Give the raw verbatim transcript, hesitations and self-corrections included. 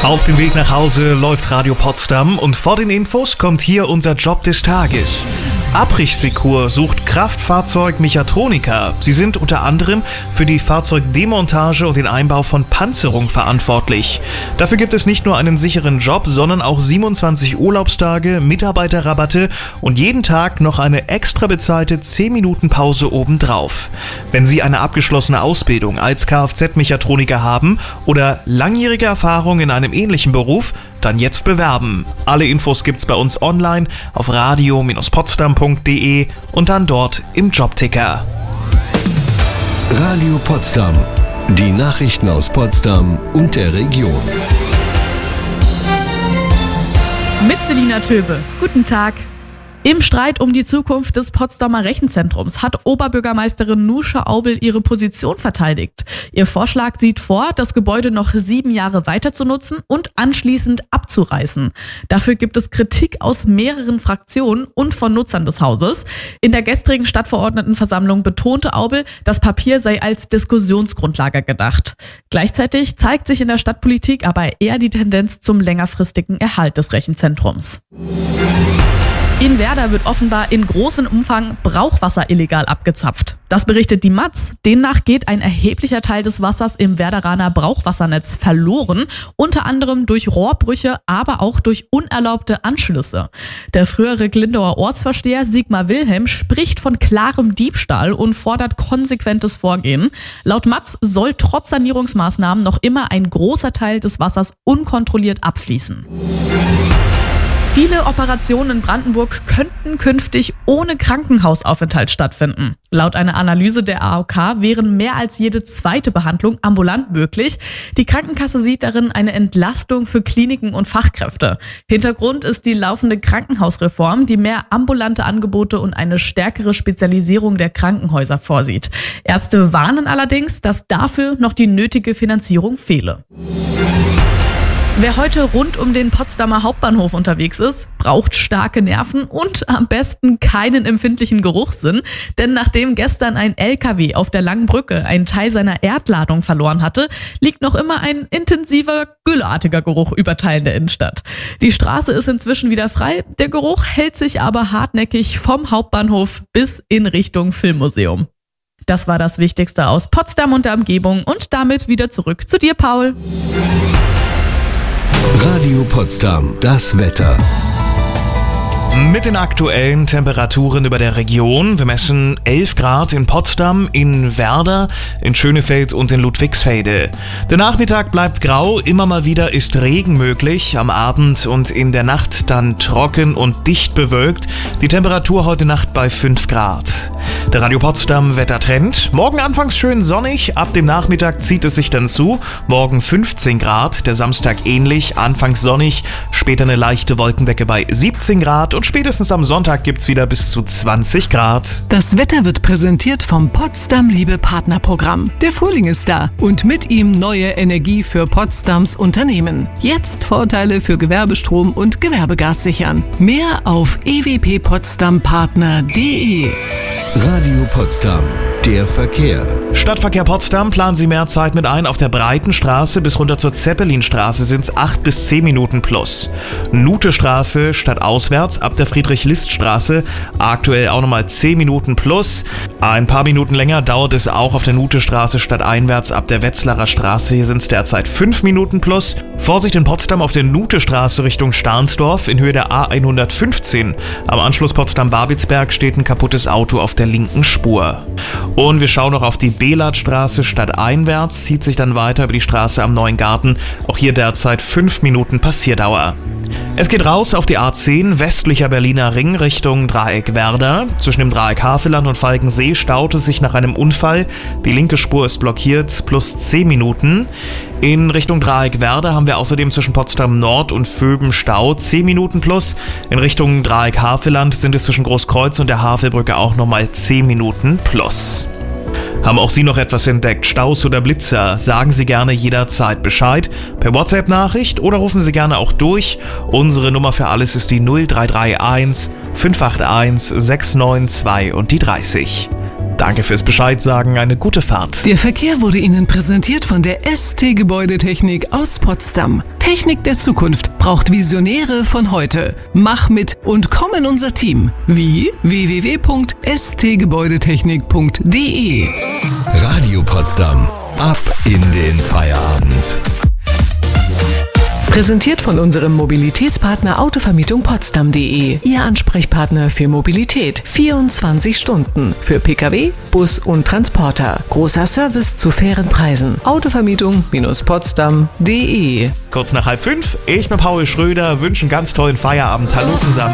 Auf dem Weg nach Hause läuft Radio Potsdam und vor den Infos kommt hier unser Job des Tages. Abrichsecur sucht Kraftfahrzeug-Mechatroniker. Sie sind unter anderem für die Fahrzeugdemontage und den Einbau von Panzerung verantwortlich. Dafür gibt es nicht nur einen sicheren Job, sondern auch siebenundzwanzig Urlaubstage, Mitarbeiterrabatte und jeden Tag noch eine extra bezahlte zehn Minuten Pause obendrauf. Wenn Sie eine abgeschlossene Ausbildung als Kfz-Mechatroniker haben oder langjährige Erfahrung in einem ähnlichen Beruf, dann jetzt bewerben. Alle Infos gibt's bei uns online auf radio Potsdam punkt de und dann dort im Jobticker. Radio Potsdam. Die Nachrichten aus Potsdam und der Region. Mit Selina Töbe. Guten Tag. Im Streit um die Zukunft des Potsdamer Rechenzentrums hat Oberbürgermeisterin Nusche Aubel ihre Position verteidigt. Ihr Vorschlag sieht vor, das Gebäude noch sieben Jahre weiter zu nutzen und anschließend abzureißen. Dafür gibt es Kritik aus mehreren Fraktionen und von Nutzern des Hauses. In der gestrigen Stadtverordnetenversammlung betonte Aubel, das Papier sei als Diskussionsgrundlage gedacht. Gleichzeitig zeigt sich in der Stadtpolitik aber eher die Tendenz zum längerfristigen Erhalt des Rechenzentrums. In Werder wird offenbar in großem Umfang Brauchwasser illegal abgezapft. Das berichtet die Matz. Demnach geht ein erheblicher Teil des Wassers im Werderaner Brauchwassernetz verloren, unter anderem durch Rohrbrüche, aber auch durch unerlaubte Anschlüsse. Der frühere Glindauer Ortsvorsteher Sigmar Wilhelm spricht von klarem Diebstahl und fordert konsequentes Vorgehen. Laut Matz soll trotz Sanierungsmaßnahmen noch immer ein großer Teil des Wassers unkontrolliert abfließen. Viele Operationen in Brandenburg könnten künftig ohne Krankenhausaufenthalt stattfinden. Laut einer Analyse der A O K wären mehr als jede zweite Behandlung ambulant möglich. Die Krankenkasse sieht darin eine Entlastung für Kliniken und Fachkräfte. Hintergrund ist die laufende Krankenhausreform, die mehr ambulante Angebote und eine stärkere Spezialisierung der Krankenhäuser vorsieht. Ärzte warnen allerdings, dass dafür noch die nötige Finanzierung fehle. Wer heute rund um den Potsdamer Hauptbahnhof unterwegs ist, braucht starke Nerven und am besten keinen empfindlichen Geruchssinn. Denn nachdem gestern ein L K W auf der Langen Brücke einen Teil seiner Erdladung verloren hatte, liegt noch immer ein intensiver, güllartiger Geruch über Teilen der Innenstadt. Die Straße ist inzwischen wieder frei, der Geruch hält sich aber hartnäckig vom Hauptbahnhof bis in Richtung Filmmuseum. Das war das Wichtigste aus Potsdam und der Umgebung und damit wieder zurück zu dir, Paul. Radio Potsdam, das Wetter. Mit den aktuellen Temperaturen über der Region. Wir messen elf Grad in Potsdam, in Werder, in Schönefeld und in Ludwigsfelde. Der Nachmittag bleibt grau, immer mal wieder ist Regen möglich. Am Abend und in der Nacht dann trocken und dicht bewölkt. Die Temperatur heute Nacht bei fünf Grad. Der Radio Potsdam Wettertrend. Morgen anfangs schön sonnig, ab dem Nachmittag zieht es sich dann zu. Morgen fünfzehn Grad, der Samstag ähnlich, anfangs sonnig, später eine leichte Wolkendecke bei siebzehn Grad und spätestens am Sonntag gibt's wieder bis zu zwanzig Grad. Das Wetter wird präsentiert vom Potsdam Liebe Partnerprogramm. Der Frühling ist da und mit ihm neue Energie für Potsdams Unternehmen. Jetzt Vorteile für Gewerbestrom und Gewerbegas sichern. Mehr auf e w p potsdam partner punkt de. Radio Potsdam, der Verkehr. Stadtverkehr Potsdam, planen Sie mehr Zeit mit ein. Auf der Breitenstraße bis runter zur Zeppelinstraße sind es acht bis zehn Minuten plus. Nutestraße stadtauswärts ab der Friedrich-List-Straße aktuell auch nochmal zehn Minuten plus. Ein paar Minuten länger dauert es auch auf der Nutestraße stadteinwärts ab der Wetzlarer Straße. Hier sind es derzeit fünf Minuten plus. Vorsicht in Potsdam auf der Nutestraße Richtung Stahnsdorf in Höhe der A hundertfünfzehn. Am Anschluss Potsdam-Babelsberg steht ein kaputtes Auto auf der linken Spur. Und wir schauen noch auf die Belatstraße stadteinwärts, zieht sich dann weiter über die Straße am Neuen Garten. Auch hier derzeit fünf Minuten Passierdauer. Es geht raus auf die A zehn, westlicher Berliner Ring Richtung Dreieck Werder. Zwischen dem Dreieck Havelland und Falkensee staut es sich nach einem Unfall. Die linke Spur ist blockiert, plus zehn Minuten. In Richtung Dreieck Werder haben wir außerdem zwischen Potsdam Nord und Vöben Stau, zehn Minuten plus. In Richtung Dreieck Havelland sind es zwischen Großkreuz und der Havelbrücke auch nochmal zehn Minuten plus. Haben auch Sie noch etwas entdeckt, Staus oder Blitzer? Sagen Sie gerne jederzeit Bescheid, per WhatsApp-Nachricht oder rufen Sie gerne auch durch. Unsere Nummer für alles ist die null drei drei eins fünf acht eins sechs neun zwei und die dreißig. Danke fürs Bescheid sagen, eine gute Fahrt. Der Verkehr wurde Ihnen präsentiert von der S T Gebäudetechnik aus Potsdam. Technik der Zukunft braucht Visionäre von heute. Mach mit und komm in unser Team. Wie? w w w punkt s t gebäudetechnik punkt d e Radio Potsdam. Ab in den Feierabend. Präsentiert von unserem Mobilitätspartner Autovermietung Potsdam punkt de. Ihr Ansprechpartner für Mobilität. vierundzwanzig Stunden. Für Pkw, Bus und Transporter. Großer Service zu fairen Preisen. Autovermietung Potsdam punkt de. Kurz nach halb fünf, ich bin Paul Schröder, wünsche einen ganz tollen Feierabend. Hallo zusammen.